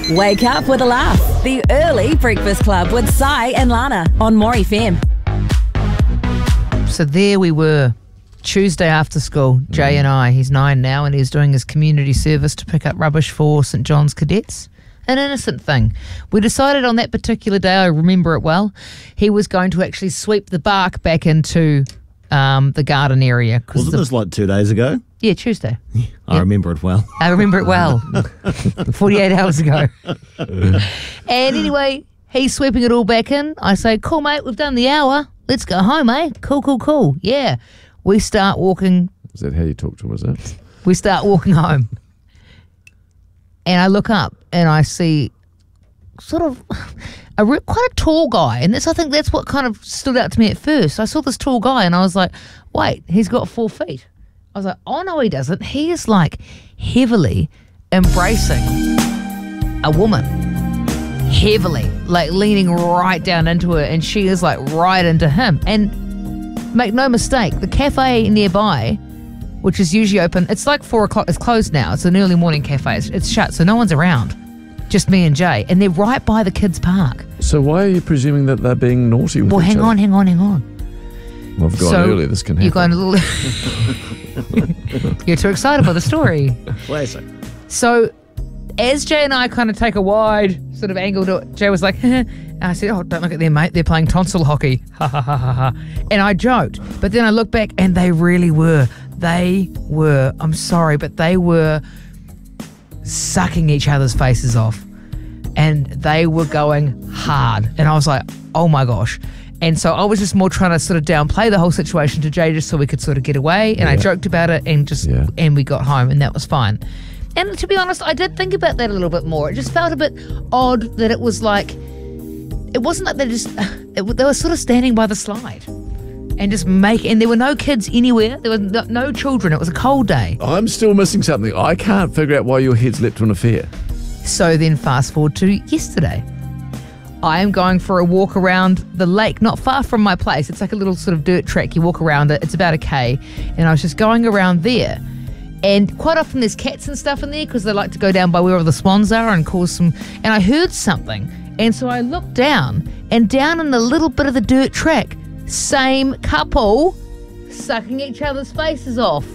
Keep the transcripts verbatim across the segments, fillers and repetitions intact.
Wake up with a laugh. The Early Breakfast Club with Sai and Lana on More F M. So there we were, Tuesday after school, Jay and I. He's nine now and he's doing his community service to pick up rubbish for St John's Cadets. An innocent thing. We decided on that particular day, I remember it well, he was going to actually sweep the bark back into um, the garden area. Wasn't the, this like two days ago? Yeah, Tuesday. I yeah. remember it well. I remember it well. forty-eight hours ago. And anyway, he's sweeping it all back in. I say, cool, mate, we've done the hour. Let's go home, eh? Cool, cool, cool. Yeah. We start walking. Is that how you talk to him, is it? We start walking home. And I look up and I see sort of a re- quite a tall guy. And that's, I think that's what kind of stood out to me at first. I saw this tall guy and I was like, wait, he's got four feet. I was like, oh, no, he doesn't. He is like heavily embracing a woman. Heavily. Like leaning right down into her. And she is like right into him. And make no mistake, the cafe nearby, which is usually open, it's like four o'clock. It's closed now. It's an early morning cafe. It's, it's shut, so no one's around. Just me and Jay. And they're right by the kids' park. So why are you presuming that they're being naughty with Well, each hang other? on, hang on, hang on. Well, I've gone So, earlier. This can happen. You're going a little... You're too excited by the story. Classic. So, as Jay and I kind of take a wide sort of angle to it, Jay was like, and I said, oh, don't look at them, mate. They're playing tonsil hockey. Ha, ha, ha, ha, ha. And I joked. But then I looked back and they really were. They were, I'm sorry, but they were sucking each other's faces off. And they were going hard. And I was like, oh my gosh. And so I was just more trying to sort of downplay the whole situation to Jay just so we could sort of get away. And yeah. I joked about it and just, yeah. and we got home and that was fine. And to be honest, I did think about that a little bit more. It just felt a bit odd that it was like, it wasn't like they just, it, they were sort of standing by the slide and just make, and there were no kids anywhere. There were no, no children. It was a cold day. I'm still missing something. I can't figure out why your head's leapt to an affair. So then fast forward to yesterday. I am going for a walk around the lake, not far from my place. It's like a little sort of dirt track. You walk around it. It's about a K. And I was just going around there. And quite often there's cats and stuff in there because they like to go down by where all the swans are and cause some... And I heard something. And so I looked down, and down in the little bit of the dirt track, same couple sucking each other's faces off.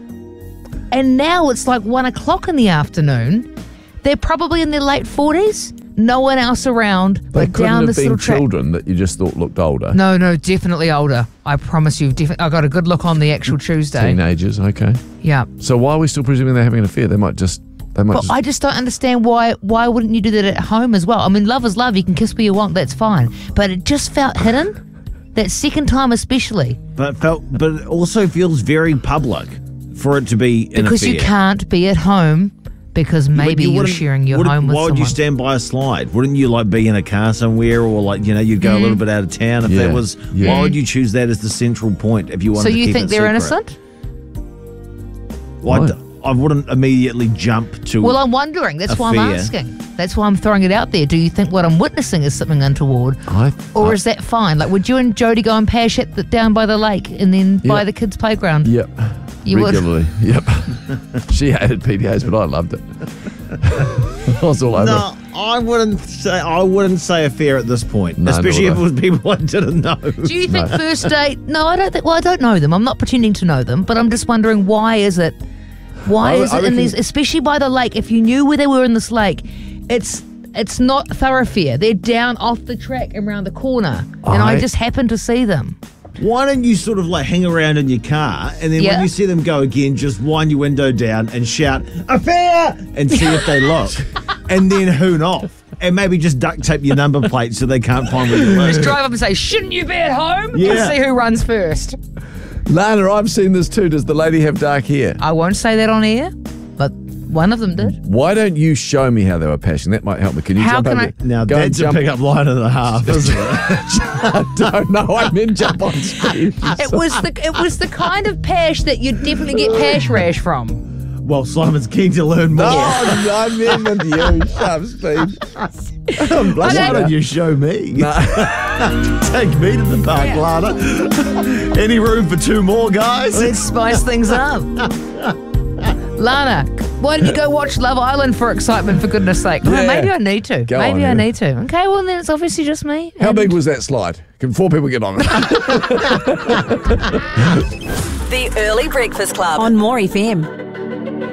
And now it's like one o'clock in the afternoon. They're probably in their late forties. No one else around. They Like couldn't down have this been little track. children that you just thought looked older. No, no, definitely older. I promise you. Defi- I got a good look on the actual Tuesday. Teenagers, okay. Yeah. So why are we still presuming they're having an affair? They might just... They might But just I just don't understand why why wouldn't you do that at home as well? I mean, love is love. You can kiss where you want. That's fine. But it just felt hidden. That second time especially. But it felt, but it also feels very public for it to be an Because affair. you can't be at home because But maybe you you are wouldn't- sharing your wouldn't- home with Why would someone. you stand by a slide? Wouldn't you like be in a car somewhere, or like, you know, you'd go a little bit out of town if Yeah. that was... Yeah. Why would you choose that as the central point if you wanted So to you keep think it they're secret? innocent? Well, I, Why? d- I wouldn't immediately jump to... Well, I'm wondering. That's why I'm Affair. asking. That's why I'm throwing it out there. Do you think what I'm witnessing is something untoward? I, Or I, is that fine? Like, would you and Jody go and pash it th- down by the lake and then by Yeah. the kids' playground? Yep. You would? Regularly. Yep. She hated P D As, but I loved it. I was all over No, it. I wouldn't say I wouldn't say affair at this point, No, especially nor if it would was people I didn't know. Do you think first date? No, I don't think. Well, I don't know them. I'm not pretending to know them, but I'm just wondering why is it? Why I- is I it in reckon- these, especially by the lake? If you knew where they were in this lake, it's it's not thoroughfare. They're down off the track and around the corner, and I, I- just happened to see them. Why don't you sort of like hang around in your car, and then Yeah. when you see them go again, just wind your window down and shout affair and see if they look, and then hoon off, and maybe just duct tape your number plate so they can't find where you Just live. drive up and say, "Shouldn't you be at home?" Yeah. And see who runs first. Lana, I've seen this too. Does the lady have dark hair? I won't say that on air, but one of them did. Why don't you show me how they were pashing? That might help me. Can you How jump can over I- there? Now Go and that's a jump. pickup line and a half, isn't it? I don't know. I meant jump on screen. It was the it was the kind of pash that you'd definitely get pash rash from. Well, Simon's keen to learn more. No, I meant with you. Sharp speed. I'm Why blushing don't now. you show me? No. Take me to the park, Yeah. Lana. Any room for two more guys? Let's spice things up. Lana, Why didn't you go watch Love Island for excitement, for goodness sake? Oh, Yeah. maybe I need to. Go maybe on, I yeah. need to. Okay, well, then it's obviously just me. How And- big was that slide? Can four people get on it? The Early Breakfast Club on More F M.